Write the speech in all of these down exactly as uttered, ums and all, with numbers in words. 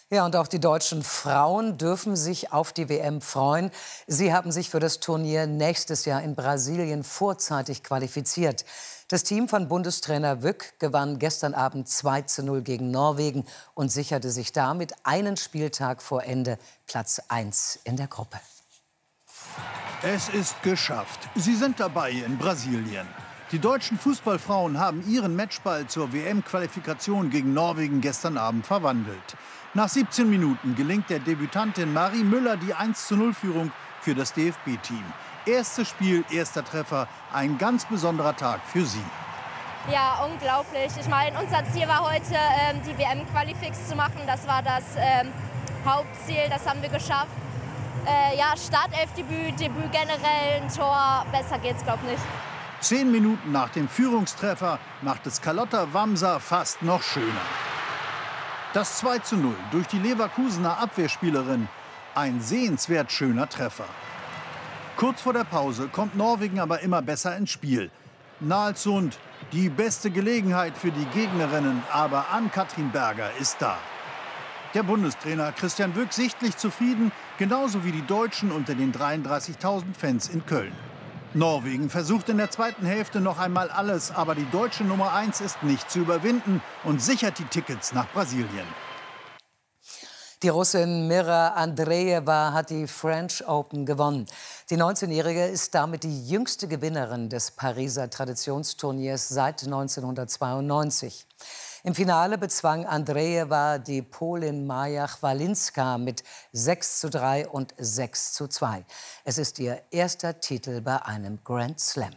Ja, und auch die deutschen Frauen dürfen sich auf die W M freuen. Sie haben sich für das Turnier nächstes Jahr in Brasilien vorzeitig qualifiziert. Das Team von Bundestrainer Wück gewann gestern Abend zwei zu null gegen Norwegen und sicherte sich damit einen Spieltag vor Ende Platz eins in der Gruppe. Es ist geschafft. Sie sind dabei in Brasilien. Die deutschen Fußballfrauen haben ihren Matchball zur W M-Qualifikation gegen Norwegen gestern Abend verwandelt. Nach siebzehn Minuten gelingt der Debütantin Marie Müller die eins zu null Führung für das D F B-Team. Erstes Spiel, erster Treffer, ein ganz besonderer Tag für sie. Ja, unglaublich. Ich meine, unser Ziel war heute, ähm, die W M-Qualifix zu machen. Das war das ähm, Hauptziel, das haben wir geschafft. Äh, ja, Startelfdebüt, Debüt generell, ein Tor, besser geht's, glaube ich, nicht. Zehn Minuten nach dem Führungstreffer macht es Carlotta Wamser fast noch schöner. Das zwei zu null durch die Leverkusener Abwehrspielerin. Ein sehenswert schöner Treffer. Kurz vor der Pause kommt Norwegen aber immer besser ins Spiel. Nalsund, die beste Gelegenheit für die Gegnerinnen, aber Ann-Kathrin Berger ist da. Der Bundestrainer Christian Wück sichtlich zufrieden, genauso wie die Deutschen unter den dreiunddreißigtausend Fans in Köln. Norwegen versucht in der zweiten Hälfte noch einmal alles, aber die deutsche Nummer eins ist nicht zu überwinden und sichert die Tickets nach Brasilien. Die Russin Mira Andreeva hat die French Open gewonnen. Die neunzehnjährige ist damit die jüngste Gewinnerin des Pariser Traditionsturniers seit neunzehnhundertzweiundneunzig. Im Finale bezwang Andreeva die Polin Maja Chwalinska mit sechs zu drei und sechs zu zwei. Es ist ihr erster Titel bei einem Grand Slam.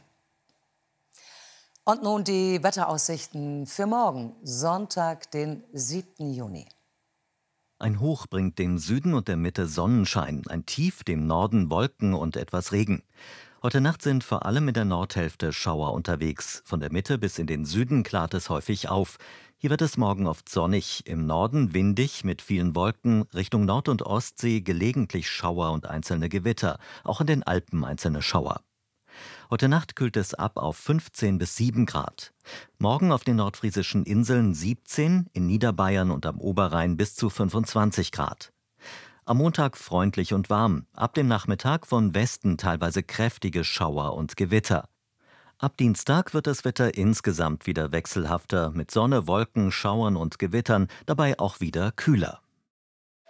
Und nun die Wetteraussichten für morgen, Sonntag, den siebten Juni. Ein Hoch bringt dem Süden und der Mitte Sonnenschein, ein Tief dem Norden Wolken und etwas Regen. Heute Nacht sind vor allem in der Nordhälfte Schauer unterwegs. Von der Mitte bis in den Süden klart es häufig auf. Hier wird es morgen oft sonnig, im Norden windig mit vielen Wolken, Richtung Nord- und Ostsee gelegentlich Schauer und einzelne Gewitter, auch in den Alpen einzelne Schauer. Heute Nacht kühlt es ab auf fünfzehn bis sieben Grad. Morgen auf den nordfriesischen Inseln siebzehn, in Niederbayern und am Oberrhein bis zu fünfundzwanzig Grad. Am Montag freundlich und warm, ab dem Nachmittag von Westen teilweise kräftige Schauer und Gewitter. Ab Dienstag wird das Wetter insgesamt wieder wechselhafter, mit Sonne, Wolken, Schauern und Gewittern, dabei auch wieder kühler.